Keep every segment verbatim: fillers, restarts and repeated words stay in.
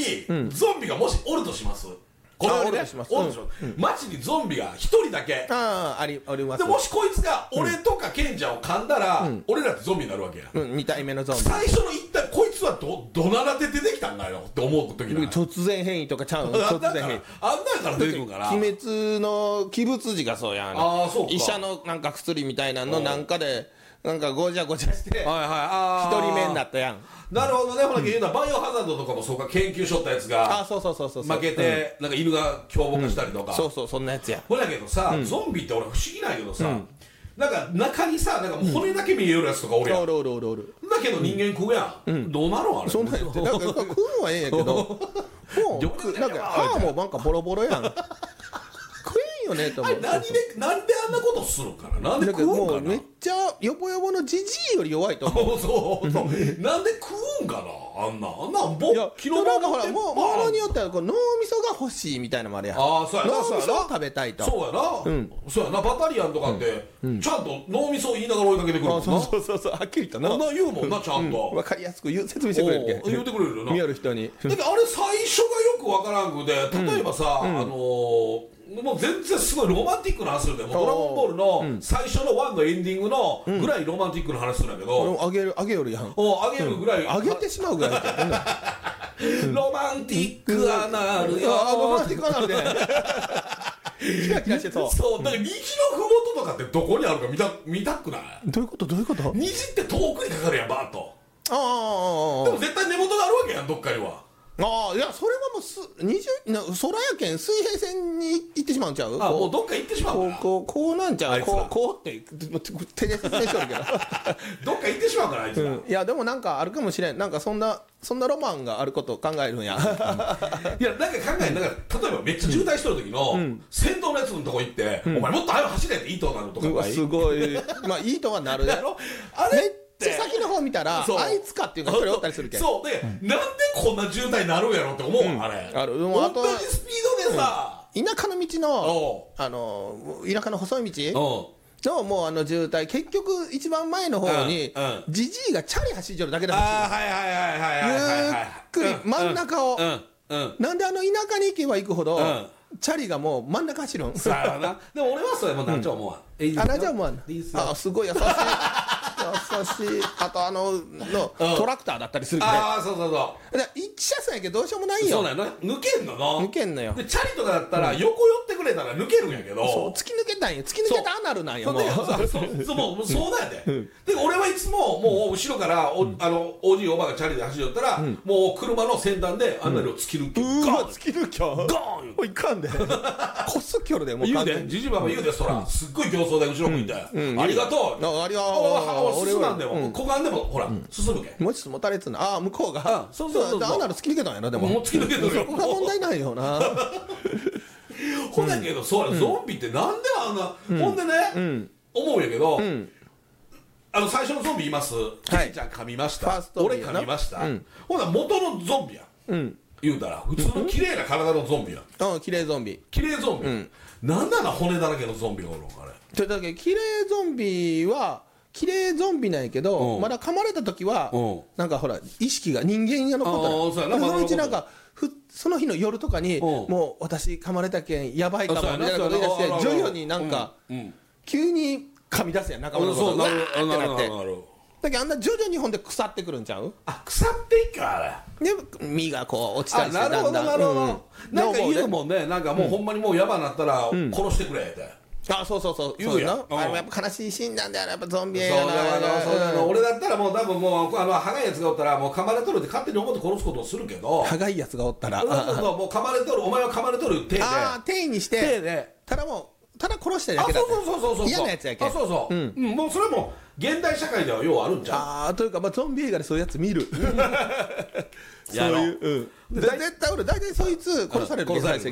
にゾンビがもしおるとします、この世にね、おるとします、うん、街にゾンビが一人だけ、 ああ、あり、あります。 でもしこいつが俺とかケンちゃんを噛んだら、うん、俺らってゾンビになるわけや、 うん、に体目のゾンビ。 最初の一体こいつはどどならで出てきたんだよって思う時に突然変異とかちゃう突然変異あんなんから出てくるから、 鬼滅の鬼物児がそうやん、 あそうか、 医者のなんか薬みたいなのなんかでなんかごちゃごちゃして一、 はいはい、 人目になったやん。 なるほどね、ほら言うのはバイオハザードとかもそうか、研究しとったやつがあそうそうそうそう負けて、うん、なんか犬が凶暴化したりとか、 うん、そうそうそんなやつや。 ほらけどさ、うん、ゾンビって俺不思議なんやけどさ、うん、なんか中にさなんかもう骨だけ見えるやつとかおるやん、 おるおるおるおる。 だけど人間食うやん、うん、どうなるんあれ。 そんなんやってなんか食うのはええんやけどもうなんか歯もなんかボロボロやん食えんよねと思う。 なんでなんであんなことするからなんで食うんかな。 めっちゃヨボヨボのジジイより弱いと思うそうそうなんで食うんかなあんなあんなんぼ昨日なんかほらものによってはこう脳みそが欲しいみたいなのもあるやん。 ああそうやな、 脳みそを食べたいと。 そうやな、うん、そうやな。バタリアンとかって、うん、ちゃんと脳みそを言いながら追いかけてくるもんな。 そうそうそうそうはっきり言ったな。 あんな言うもんなちゃんと、 うん、分かりやすく言う説明してくれるけん言うてくれるよな見える人に。 だけどあれ最初がよくわからんくて、例えばさ、うん、あのーもう全然すごいロマンティックな話するんだよ。ドラゴンボールの最初のワンのエンディングのぐらいロマンティックな話するんだけど、 あげるあげよるやん。 あげるぐらい、 あげてしまうぐらいロマンティックアナルよロマンティックアナルでキラキラしてそう。 そうだから虹のふもととかってどこにあるか見た見たくない？ どういうことどういうこと？ 虹って遠くにかかるやんバーッと。 ああでも絶対根元があるわけやんどっかには。 ああいやそれはもうすにじゅうな空やけん水平線に行ってしまうんちゃう？ あもうどっか行ってしまうからこうこうなんちゃうこうこうって手で説明しとるけどどっか行ってしまうからあいつら、うん、 いやでもなんかあるかもしれん。なんかそんなそんなロマンがあることを考えるんやいやなんか考えなんか例えばめっちゃ渋滞しとる時の、うん、先頭のやつのとこ行って、うん、お前もっと早く走れっていいとなるとか、 うん、すごいまあいいとはなるやろあれ先の方見たらあいつかっていうのが一人おったりするけん。 そうで、うん、なんでこんな渋滞になるんやろって思う、うん、あれある。 同じスピードでさ、 うん、田舎の道のあの田舎の細い道のもうあの渋滞結局一番前の方にじじいがチャリ走ってるだけだし、 あはいはいはいはいゆっくり真ん中を、うんうん、なんであの田舎に行けば行くほど、うんチャリがもう真ん中走るんさあな。でも俺はそれもなんちゃ思わん、 うん、あなんちゃ思わん。あすごい優しい優しい。あとあののトラクターだったりするけど、ね、 ああそうそうそう。 一車線やけどどうしようもないよ。 そうなの抜けんのの抜けんのよ。 でチャリとかだったら横寄ってくれたら抜けるんやけど、 そう突き抜けたんよ。突き抜けたアナルなんよ。もうそうそうそうもうそうなんやで、うん、で俺はいつももう後ろからお、うん、あのおじいおばあがチャリで走り寄ったら、うん、もう車の先端でアナルを突き抜け、 うん、うわ突き抜きゃゴーンいかんでこすっきょるでもう言うでじじばば言うでそら、うん、すっごい形相で後ろ向いて、うんうん、ありがとうあありがとう進まんでも股間でもほら、うん、進むけもちもたれつなあ向こうがそうそうそうアナル突き抜けたんやな。でももう突き抜けてるよそこが問題ないよなほんだけどそうやゾンビってなんであんなほんでね思うんやけどあの最初のゾンビいます。ケンちゃん噛みました俺噛みましたほんなら元のゾンビや言うたら普通の綺麗な体のゾンビやうん綺麗ゾンビ綺麗ゾンビなんなら骨だらけのゾンビがおるのかね。 だけど綺麗ゾンビは綺麗ゾンビなんやけど、うん、まだ噛まれた時は、うん、なんかほら意識が人間が残ったらそのうちなんかふその日の夜とかに、うん、もう私噛まれたけんやばいかもみたいなこと言い出して徐々になんか、うん、急に噛み出すやん仲間のことがわーってなってだけどあんな徐々にほんで腐ってくるんちゃう。 あ腐っていくかあれで身がこう落ちたりしてだんだんなるほどなるほど、うん、なんか言うもんねなんかもうほんまにもうやばなったら殺してくれって、 あそうそうそう言うやん。あれもやっぱ悲しいシーンなんだよやっぱゾンビ映画な。 俺だったらもう多分もうあの歯がいやつがおったらもう噛まれとるって勝手に思って殺すことをするけど歯がいやつがおったらもう噛まれとるお前は噛まれとる手でああ手にしてただもうただ殺しただけだそうそうそうそう嫌なやつやけん。 あそうそう、うんうん、もうそれも現代社会ではようあるんちゃう。 ああというか、まあ、ゾンビ映画でそういうやつ見るそういう、うん、絶対俺大体そいつ殺されるけど大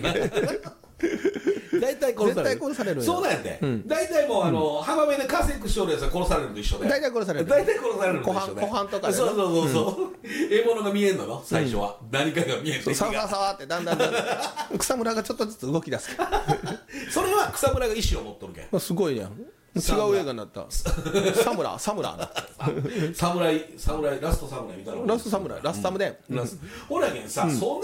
体殺される殺されるそうなんやで、うん、大体もうあの、うん、浜辺でカセックしとるやつは殺されるのと一緒で大体殺される大体殺されるのと一緒で湖畔とかでそうそうそうそう、うん、獲物が見えんのの最初は、うん、何かが見えんのさわさわさわってだんだんだんだん草むらがちょっとずつ動き出すそれは草むらが意志を持っとるけんすごいやん違う映画になったサムラサムラサムライサムライラストサムライみたいなラストサムライラストサムで、 うん、ほらけんさ、うん、そんな